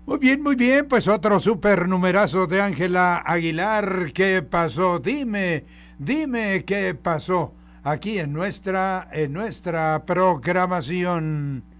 Muy bien, pues otro super numerazo de Ángela Aguilar. ¿Qué pasó? Dime qué pasó aquí en nuestra programación.